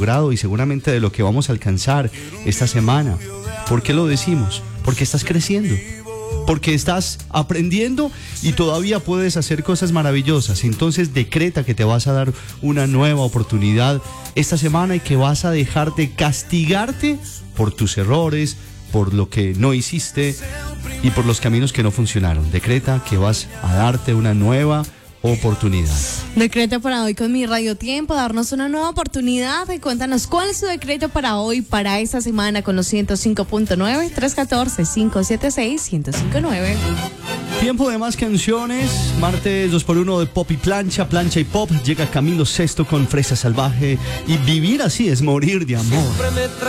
logrado y seguramente de lo que vamos a alcanzar esta semana. ¿Por qué lo decimos? Porque estás creciendo, porque estás aprendiendo y todavía puedes hacer cosas maravillosas. Entonces decreta que te vas a dar una nueva oportunidad esta semana y que vas a dejar de castigarte por tus errores, por lo que no hiciste y por los caminos que no funcionaron. Decreta que vas a darte una nueva oportunidad. Decreto para hoy con Mi Radio Tiempo, darnos una nueva oportunidad. Y cuéntanos cuál es su decreto para hoy, para esta semana con los 105.9, 314-576-1059. Tiempo de más canciones. Martes 2x1 de pop y plancha, plancha y pop. Llega Camilo VI con Fresa Salvaje. Y vivir así es morir de amor.